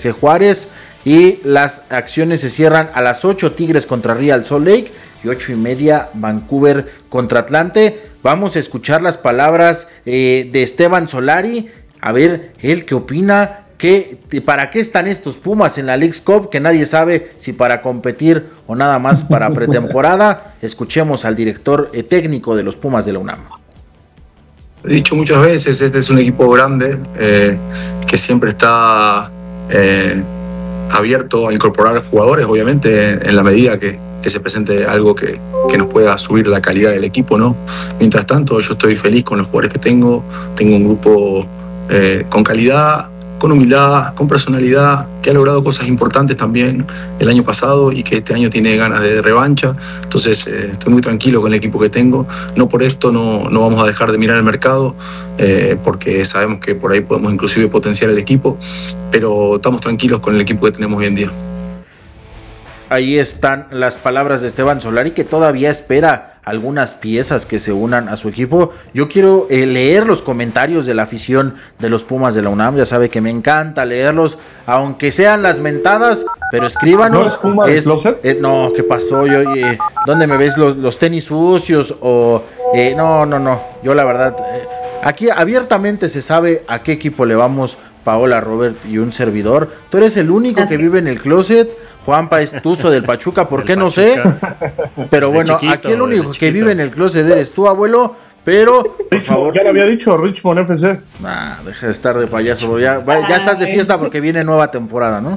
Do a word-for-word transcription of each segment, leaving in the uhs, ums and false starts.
C Juárez. Y las acciones se cierran a las ocho, Tigres contra Real Salt Lake. Y ocho y media, Vancouver contra Atlante. Vamos a escuchar las palabras eh, de Esteban Solari. A ver, él qué opina. ¿Qué, ¿Para qué están estos Pumas en la Leagues Cup? Que nadie sabe si para competir o nada más para pretemporada. Escuchemos al director eh, técnico de los Pumas de la UNAM. He dicho muchas veces, este es un equipo grande eh, que siempre está eh, abierto a incorporar jugadores, obviamente, en la medida que, que se presente algo que, que nos pueda subir la calidad del equipo, ¿no? Mientras tanto, yo estoy feliz con los jugadores que tengo. Tengo un grupo eh, con calidad, con humildad, con personalidad, que ha logrado cosas importantes también el año pasado y que este año tiene ganas de revancha. Entonces eh, estoy muy tranquilo con el equipo que tengo. No por esto no, no vamos a dejar de mirar el mercado, eh, porque sabemos que por ahí podemos inclusive potenciar el equipo, pero estamos tranquilos con el equipo que tenemos hoy en día. Ahí están las palabras de Esteban Solari, que todavía espera algunas piezas que se unan a su equipo. Yo quiero eh, leer los comentarios de la afición de los Pumas de la UNAM. Ya sabe que me encanta leerlos, aunque sean las mentadas, pero escríbanos. ¿No es Puma del closet? Eh, no, ¿qué pasó? Yo, eh, ¿dónde me ves los, los tenis sucios? O eh, no, no, no. Yo la verdad, eh, aquí abiertamente se sabe a qué equipo le vamos, Paola, Robert y un servidor. Tú eres el único que vive en el closet. Juanpa es tuzo del Pachuca, ¿por qué? No sé. Pero Desde bueno, chiquito, aquí el único que chiquito. vive en el closet eres tú, abuelo. Pero, por Richmond, favor. ya le había dicho Richmond F C. Nah, deja de estar de payaso. Ya, ya estás de fiesta porque viene nueva temporada, ¿no?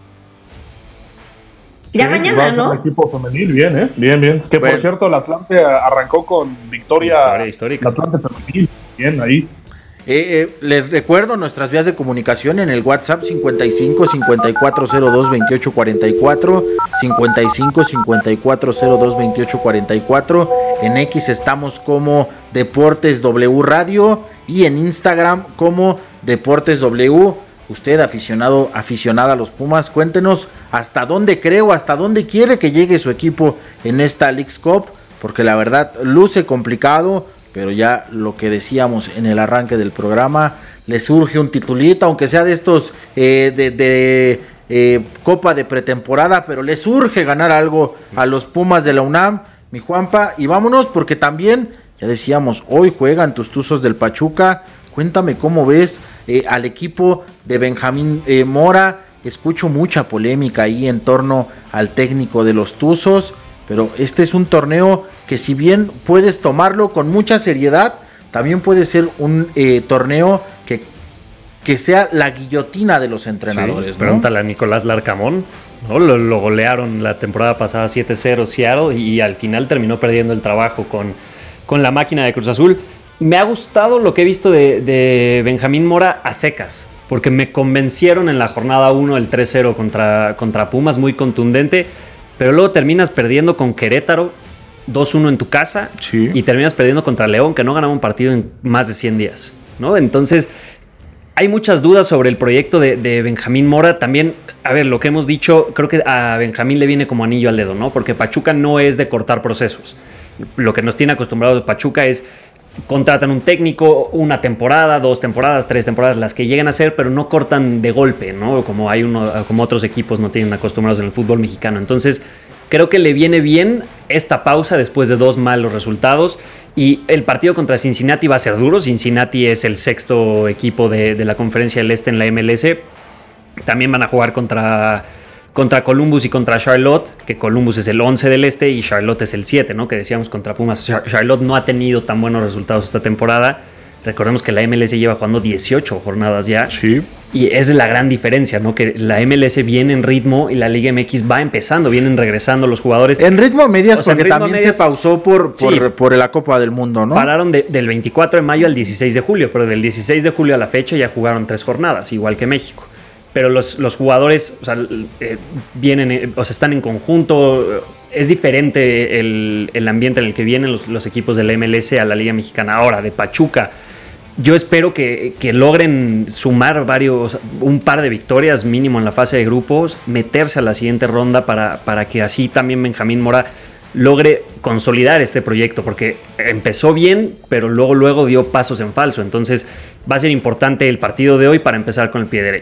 Ya Sí, mañana, va a ser ¿no? un equipo femenil, bien, ¿eh? Bien, bien. Que Bueno. por cierto, el Atlante arrancó con victoria, Victoria histórica. El Atlante femenil, bien, ahí. Eh, eh, les recuerdo nuestras vías de comunicación en el WhatsApp cincuenta y cinco, cincuenta y cuatro cero dos, veintiocho cuarenta y cuatro, cincuenta y cinco, cincuenta y cuatro cero dos, veintiocho cuarenta y cuatro. En X estamos como Deportes W Radio y en Instagram como Deportes W. Usted, aficionado, aficionada a los Pumas, cuéntenos hasta dónde creo, hasta dónde quiere que llegue su equipo en esta Leagues Cup, porque la verdad luce complicado. Pero ya lo que decíamos en el arranque del programa, le surge un titulito, aunque sea de estos eh, de, de eh, Copa de pretemporada, pero le surge ganar algo a los Pumas de la UNAM, mi Juanpa. Y vámonos, porque también, ya decíamos, hoy juegan tus Tuzos del Pachuca. Cuéntame cómo ves eh, al equipo de Benjamín eh, Mora. Escucho mucha polémica ahí en torno al técnico de los Tuzos, pero este es un torneo que, si bien puedes tomarlo con mucha seriedad, también puede ser un eh, torneo que, que sea la guillotina de los entrenadores, Sí, ¿no? pregúntale a Nicolás Larcamón, ¿no? Lo, lo golearon la temporada pasada siete cero Seattle y al final terminó perdiendo el trabajo con, con la máquina de Cruz Azul. Me ha gustado lo que he visto de, de Benjamín Mora a secas, porque me convencieron en la jornada uno el tres cero contra, contra Pumas, muy contundente, pero luego terminas perdiendo con Querétaro dos uno en tu casa, Sí. y terminas perdiendo contra León, que no ganaba un partido en más de cien días, ¿no? Entonces, hay muchas dudas sobre el proyecto de, de Benjamín Mora. También, a ver, lo que hemos dicho, creo que a Benjamín le viene como anillo al dedo, ¿no? Porque Pachuca no es de cortar procesos. Lo que nos tiene acostumbrados Pachuca es contratan un técnico, una temporada, dos temporadas, tres temporadas, las que lleguen a ser, pero no cortan de golpe, ¿no? Como hay uno, como otros equipos no tienen acostumbrados en el fútbol mexicano. Entonces, creo que le viene bien esta pausa después de dos malos resultados. Y el partido contra Cincinnati va a ser duro. Cincinnati es el sexto equipo de, de la Conferencia del Este en la M L S. También van a jugar contra, contra Columbus y contra Charlotte, que Columbus es el once del Este y Charlotte es el siete, ¿no? Que decíamos contra Pumas. Char- Charlotte no ha tenido tan buenos resultados esta temporada. Recordemos que la M L S lleva jugando dieciocho jornadas ya. Sí. Y esa es la gran diferencia, ¿no? Que la M L S viene en ritmo y la Liga M X va empezando, vienen regresando los jugadores. En ritmo a medias, O sea, en porque ritmo a también medias- se pausó por, por, Sí. por la Copa del Mundo, ¿no? Pararon de- del veinticuatro de mayo al dieciséis de julio, pero del dieciséis de julio a la fecha ya jugaron tres jornadas, igual que México. Pero los, los jugadores, o sea, eh, vienen, eh, o sea, están en conjunto. Es diferente el, el ambiente en el que vienen los, los equipos de la M L S a la Liga Mexicana. Ahora, de Pachuca, yo espero que, que logren sumar varios, un par de victorias mínimo en la fase de grupos, meterse a la siguiente ronda para, para que así también Benjamín Mora logre consolidar este proyecto, porque empezó bien, pero luego, luego dio pasos en falso. Entonces va a ser importante el partido de hoy para empezar con el pie derecho.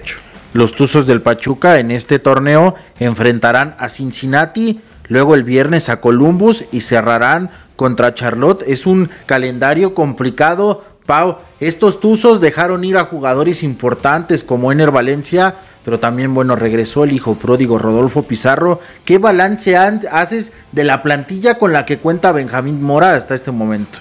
los Tuzos del Pachuca en este torneo enfrentarán a Cincinnati, luego el viernes a Columbus y cerrarán contra Charlotte. Es un calendario complicado, Pau. Estos Tuzos dejaron ir a jugadores importantes como Ener Valencia, pero también, bueno, regresó el hijo pródigo Rodolfo Pizarro. ¿Qué balance haces de la plantilla con la que cuenta Benjamín Mora hasta este momento?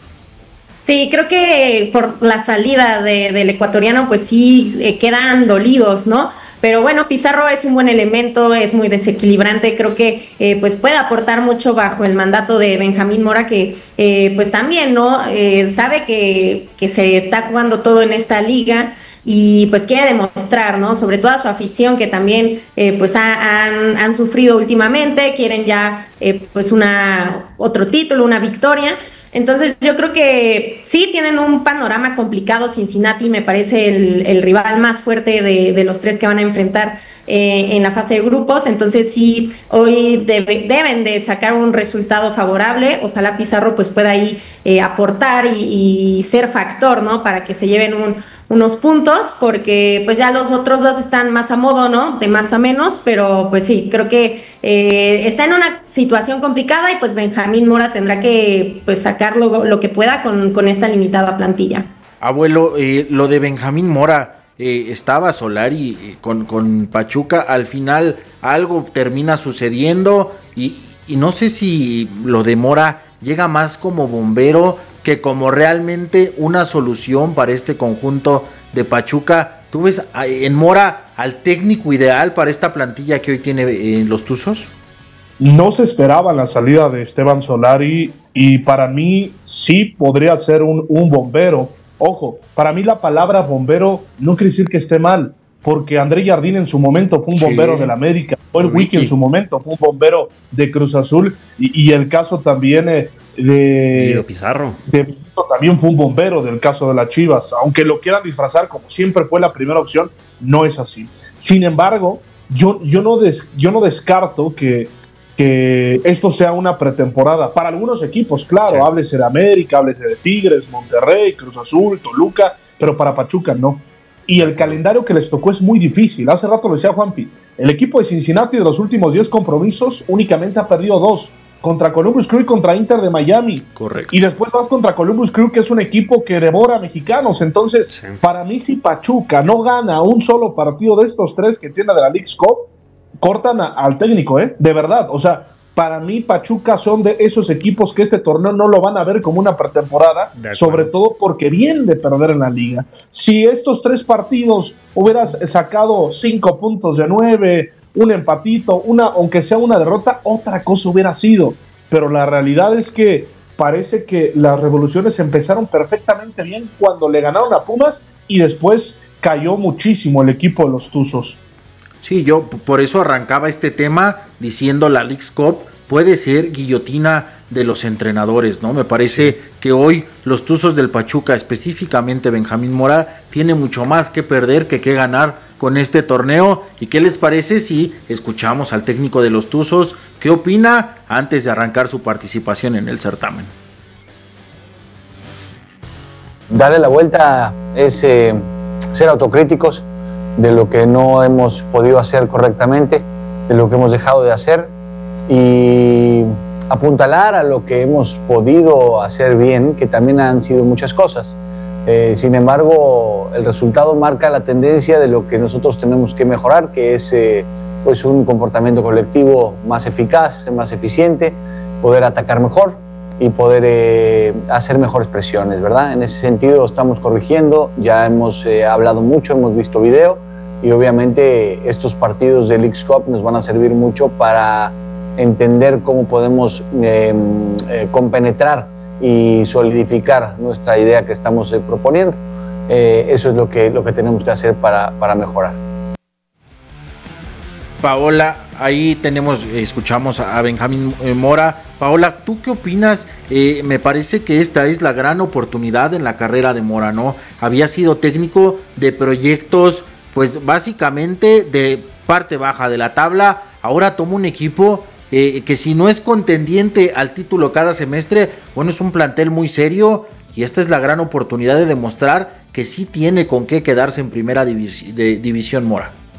Sí, creo que por la salida de, del ecuatoriano, pues sí, eh, quedan dolidos, ¿no? Pero bueno, Pizarro es un buen elemento, es muy desequilibrante, creo que eh, pues puede aportar mucho bajo el mandato de Benjamín Mora, que eh, pues también, ¿no? Eh, sabe que, que se está jugando todo en esta liga y pues quiere demostrar, ¿no? Sobre todo a su afición, que también eh, pues ha, han, han sufrido últimamente, quieren ya eh, pues una otro título, una victoria. Entonces yo creo que sí tienen un panorama complicado. Cincinnati me parece el, el rival más fuerte de, de los tres que van a enfrentar eh, en la fase de grupos. Entonces sí, hoy debe, deben de sacar un resultado favorable. Ojalá Pizarro pues pueda ahí eh, aportar y, y ser factor, ¿no? Para que se lleven un, unos puntos, porque pues ya los otros dos están más a modo, ¿no? De más a menos, pero pues sí, creo que eh, está en una situación complicada y pues Benjamín Mora tendrá que pues sacar lo, lo que pueda con, con esta limitada plantilla. Abuelo, eh, lo de Benjamín Mora, eh, estaba Solari eh, con, con Pachuca, al final algo termina sucediendo y, y no sé si lo de Mora llega más como bombero que como realmente una solución para este conjunto de Pachuca. ¿Tú ves en Mora al técnico ideal para esta plantilla que hoy tiene eh, los Tuzos? No se esperaba la salida de Esteban Solari y para mí sí podría ser un, un bombero. Ojo, para mí la palabra bombero no quiere decir que esté mal, porque André Jardín en su momento fue un bombero sí. del América, Joel Wiki en su momento fue un bombero de Cruz Azul y, y el caso también eh, de Guido Pizarro de, también fue un bombero del caso de las Chivas, aunque lo quieran disfrazar como siempre fue la primera opción, no es así. Sin embargo, yo, yo, no, des, yo no descarto que, que esto sea una pretemporada para algunos equipos, claro, sí. háblese de América, háblese de Tigres, Monterrey, Cruz Azul, Toluca, pero para Pachuca no. Y el calendario que les tocó es muy difícil. Hace rato lo decía Juanpi, el equipo de Cincinnati de los últimos diez compromisos únicamente ha perdido dos, contra Columbus Crew y contra Inter de Miami. Correcto. Y después vas contra Columbus Crew, que es un equipo que devora a mexicanos. Entonces, sí. para mí, si Pachuca no gana un solo partido de estos tres que tiene de la Leagues Cup, cortan a, al técnico, ¿eh? De verdad. O sea, para mí, Pachuca son de esos equipos que este torneo no lo van a ver como una pretemporada, sobre todo porque vienen de perder en la liga. Si estos tres partidos hubieras sacado cinco puntos de nueve, un empatito, una, aunque sea una derrota, otra cosa hubiera sido. Pero la realidad es que parece que las revoluciones empezaron perfectamente bien cuando le ganaron a Pumas y después cayó muchísimo el equipo de los Tuzos. Sí, yo por eso arrancaba este tema diciendo la Leagues Cup puede ser guillotina de los entrenadores, ¿no? Me parece que hoy los Tuzos del Pachuca, específicamente Benjamín Mora, tiene mucho más que perder que que ganar con este torneo. ¿Y qué les parece si escuchamos al técnico de los Tuzos? ¿Qué opina antes de arrancar su participación en el certamen? Darle la vuelta es eh, ser autocríticos de lo que no hemos podido hacer correctamente, de lo que hemos dejado de hacer y apuntalar a lo que hemos podido hacer bien, que también han sido muchas cosas. Eh, sin embargo, el resultado marca la tendencia de lo que nosotros tenemos que mejorar, que es eh, pues un comportamiento colectivo más eficaz, más eficiente, poder atacar mejor y poder eh, hacer mejores presiones, ¿verdad? En ese sentido estamos corrigiendo, ya hemos eh, hablado mucho, hemos visto video y obviamente estos partidos de Leagues Cup nos van a servir mucho para entender cómo podemos eh, eh, compenetrar y solidificar nuestra idea que estamos eh, proponiendo. Eh, eso es lo que, lo que tenemos que hacer para, para mejorar. Paola, ahí tenemos, escuchamos a Benjamín Mora. Paola, ¿tú qué opinas? Eh, me parece que esta es la gran oportunidad en la carrera de Mora, ¿no? Había sido técnico de proyectos, pues básicamente de parte baja de la tabla. Ahora toma un equipo eh, que si no es contendiente al título cada semestre, bueno, es un plantel muy serio y esta es la gran oportunidad de demostrar que sí tiene con qué quedarse en primera divis- de, división Mora.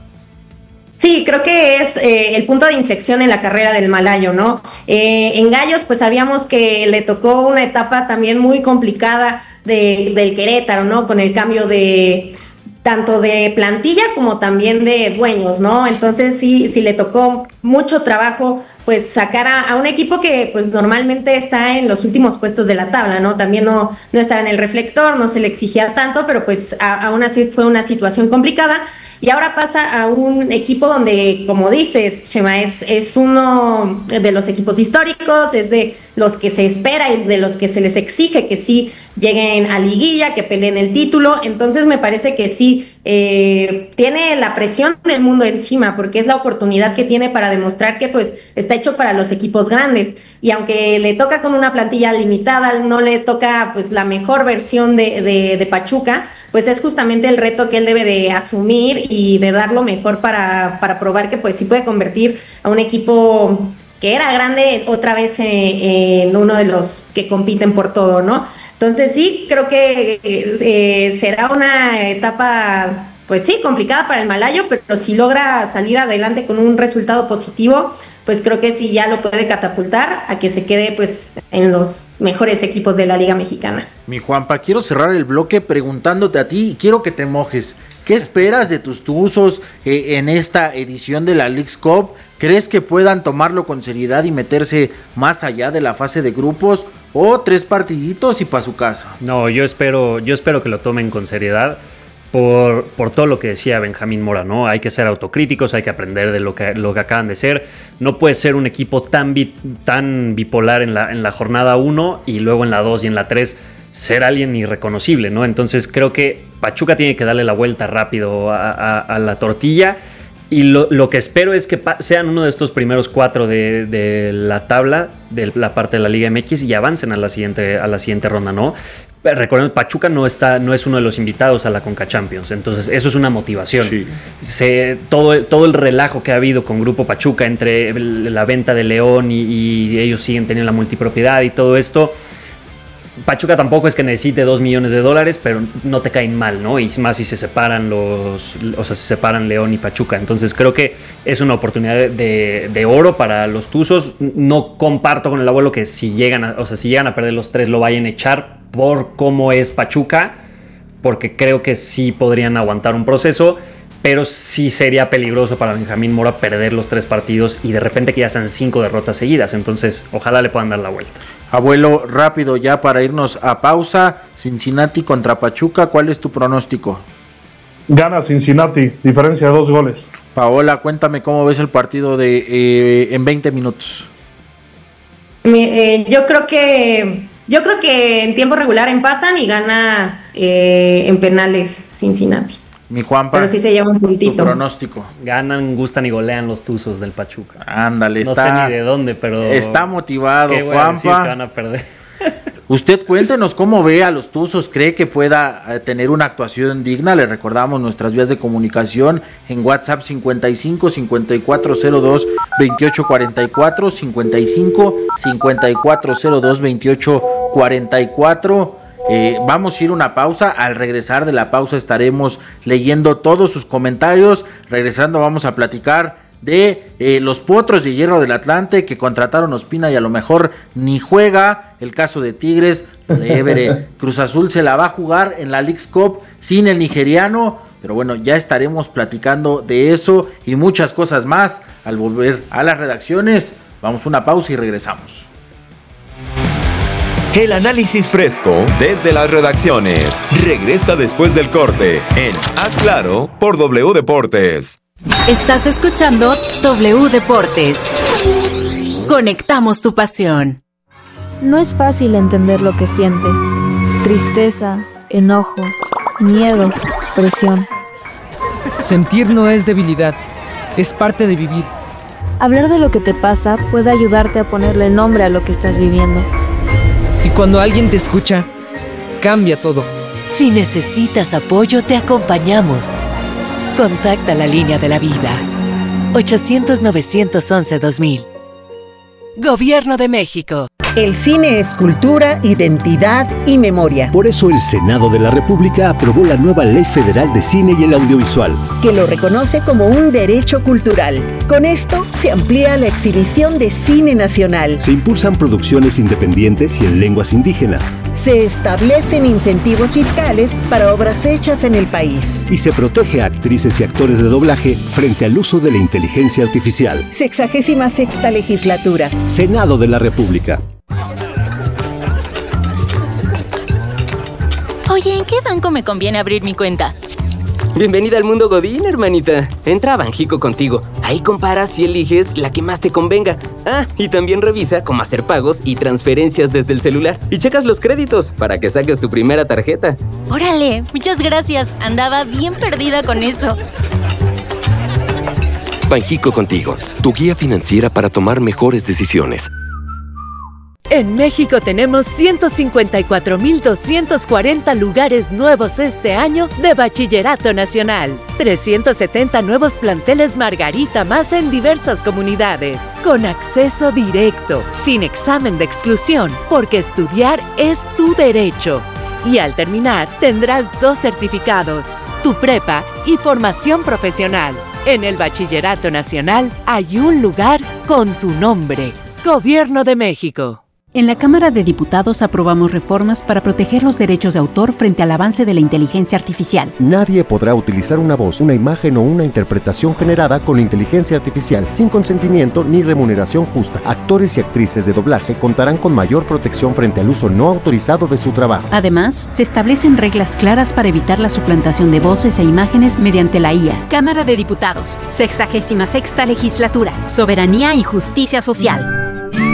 Sí, creo que es eh, el punto de inflexión en la carrera del malayo, ¿no? Eh, en Gallos, pues sabíamos que le tocó una etapa también muy complicada de, del Querétaro, ¿no? Con el cambio de tanto de plantilla como también de dueños, ¿no? Entonces sí, sí le tocó mucho trabajo pues sacar a, a un equipo que pues normalmente está en los últimos puestos de la tabla, ¿no? También no, no estaba en el reflector, no se le exigía tanto, pero pues a, aún así fue una situación complicada. Y ahora pasa a un equipo donde, como dices, Chema, es, es uno de los equipos históricos, es de los que se espera y de los que se les exige que sí lleguen a liguilla, que peleen el título. Entonces me parece que sí eh, tiene la presión del mundo encima, porque es la oportunidad que tiene para demostrar que pues está hecho para los equipos grandes. Y aunque le toca con una plantilla limitada, no le toca pues la mejor versión de, de, de Pachuca, pues es justamente el reto que él debe de asumir y de dar lo mejor para, para probar que pues sí puede convertir a un equipo que era grande otra vez en, en uno de los que compiten por todo, ¿no? Entonces sí, creo que eh, será una etapa, pues sí, complicada para el malayo, pero si logra salir adelante con un resultado positivo, pues creo que sí ya lo puede catapultar a que se quede pues en los mejores equipos de la Liga Mexicana. Mi Juanpa, quiero cerrar el bloque preguntándote a ti y quiero que te mojes. ¿Qué esperas de tus Tuzos eh, en esta edición de la Leagues Cup? ¿Crees que puedan tomarlo con seriedad y meterse más allá de la fase de grupos? ¿O tres partiditos y para su casa? No, yo espero, yo espero que lo tomen con seriedad. Por, por todo lo que decía Benjamín Mora, ¿no? Hay que ser autocríticos, hay que aprender de lo que, lo que acaban de ser. No puede ser un equipo tan, bi, tan bipolar en la, en la jornada uno y luego en la dos y en la tres ser alguien irreconocible, ¿no? Entonces creo que Pachuca tiene que darle la vuelta rápido a, a, a la tortilla y lo, lo que espero es que pa- sean uno de estos primeros cuatro de, de la tabla, de la parte de la Liga M X y avancen a la siguiente, a la siguiente ronda, ¿no? Recuerden, Pachuca no está, no es uno de los invitados a la Conca Champions, entonces eso es una motivación. Sí. Se, todo, todo el relajo que ha habido con Grupo Pachuca entre la venta de León y, y ellos siguen teniendo la multipropiedad y todo esto. Pachuca tampoco es que necesite dos millones de dólares, pero no te caen mal, ¿no? Y más si se separan los, o sea, se separan León y Pachuca. Entonces creo que es una oportunidad de, de, de oro para los Tuzos. No comparto con el abuelo que si llegan a, o sea, si llegan a perder los tres lo vayan a echar por cómo es Pachuca, porque creo que sí podrían aguantar un proceso, pero sí sería peligroso para Benjamín Mora perder los tres partidos y de repente que ya sean cinco derrotas seguidas. Entonces ojalá le puedan dar la vuelta. Abuelo, rápido ya para irnos a pausa. Cincinnati contra Pachuca, ¿cuál es tu pronóstico? Gana Cincinnati, diferencia de dos goles. Paola, cuéntame cómo ves el partido de eh, en veinte minutos. Eh, yo creo que yo creo que en tiempo regular empatan y gana eh, en penales Cincinnati. Mi Juanpa, pero sí se lleva un puntito. Tu pronóstico. Ganan, gustan y golean los Tuzos del Pachuca. Ándale, no está. No sé ni de dónde, pero. Está motivado, ¿qué voy Juanpa. a decir que van a perder? Usted cuéntenos cómo ve a los Tuzos, ¿cree que pueda eh, tener una actuación digna? Le recordamos nuestras vías de comunicación en WhatsApp cincuenta y cinco, cincuenta y cuatro cero dos, veintiocho cuarenta y cuatro, cincuenta y cinco, cincuenta y cuatro cero dos, veintiocho cuarenta y cuatro. Eh, vamos a ir a una pausa. Al regresar de la pausa estaremos leyendo todos sus comentarios. Regresando vamos a platicar de eh, los Potros de Hierro del Atlante que contrataron a Ospina y a lo mejor ni juega. El caso de Tigres, de Évere. Cruz Azul se la va a jugar en la Leagues Cup sin el nigeriano. Pero bueno, ya estaremos platicando de eso y muchas cosas más al volver a las redacciones. Vamos a una pausa y regresamos. El análisis fresco desde las redacciones regresa después del corte en Haz Claro por W Deportes. Estás escuchando W Deportes. Conectamos tu pasión. No es fácil entender lo que sientes. Tristeza, enojo, miedo, presión. Sentir no es debilidad, es parte de vivir. Hablar de lo que te pasa puede ayudarte a ponerle nombre a lo que estás viviendo. Y cuando alguien te escucha, cambia todo. Si necesitas apoyo, te acompañamos. Contacta la línea de la vida. ochocientos, novecientos once, dos mil. Gobierno de México. El cine es cultura, identidad y memoria. Por eso el Senado de la República aprobó la nueva Ley Federal de Cine y el Audiovisual, que lo reconoce como un derecho cultural. Con esto se amplía la exhibición de cine nacional. Se impulsan producciones independientes y en lenguas indígenas. Se establecen incentivos fiscales para obras hechas en el país. Y se protege a actrices y actores de doblaje frente al uso de la inteligencia artificial. Sexagésima sexta legislatura. Senado de la República. Oye, ¿en qué banco me conviene abrir mi cuenta? Bienvenida al mundo Godín, hermanita. Entra a Banjico contigo. Ahí comparas y eliges la que más te convenga. Ah, y también revisa cómo hacer pagos y transferencias desde el celular. Y checas los créditos para que saques tu primera tarjeta. ¡Órale! Muchas gracias. Andaba bien perdida con eso. Banjico contigo, tu guía financiera para tomar mejores decisiones. En México tenemos ciento cincuenta y cuatro mil doscientos cuarenta lugares nuevos este año de Bachillerato Nacional. trescientos setenta nuevos planteles Margarita más en diversas comunidades. Con acceso directo, sin examen de exclusión, porque estudiar es tu derecho. Y al terminar, tendrás dos certificados, tu prepa y formación profesional. En el Bachillerato Nacional hay un lugar con tu nombre. Gobierno de México. En la Cámara de Diputados aprobamos reformas para proteger los derechos de autor frente al avance de la inteligencia artificial. Nadie podrá utilizar una voz, una imagen o una interpretación generada con inteligencia artificial sin consentimiento ni remuneración justa. Actores y actrices de doblaje contarán con mayor protección frente al uso no autorizado de su trabajo. Además, se establecen reglas claras para evitar la suplantación de voces e imágenes mediante la I A. Cámara de Diputados, sexagésima sexta legislatura, soberanía y justicia social.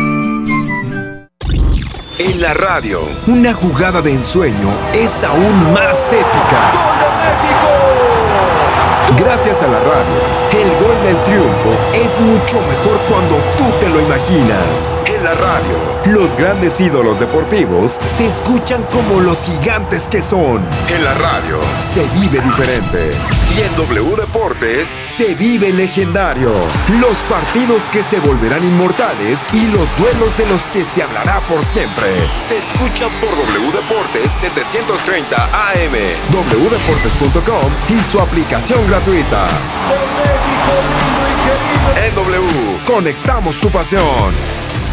En la radio, una jugada de ensueño es aún más épica. ¡Gol de México! Gracias a la radio, el gol del triunfo es mucho mejor cuando tú te lo imaginas. En la radio, los grandes ídolos deportivos se escuchan como los gigantes que son. En la radio, se vive diferente. Y en W Deportes, se vive legendario. Los partidos que se volverán inmortales y los duelos de los que se hablará por siempre. Se escuchan por W Deportes setecientos treinta A M, w deportes punto com y su aplicación gratuita. En W, conectamos tu pasión.